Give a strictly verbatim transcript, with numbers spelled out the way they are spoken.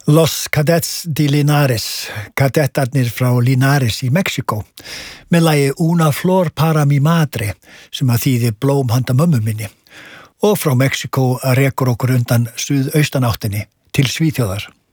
Los Cadets de Linares, kadettarnir frá Linares í Mexíkó, með lagi Una flor para mi madre, sem að þýði blóm handa mömmu minni, og frá Mexíkó rekur okkur undan suðaustanáttinni til Svíþjóðar.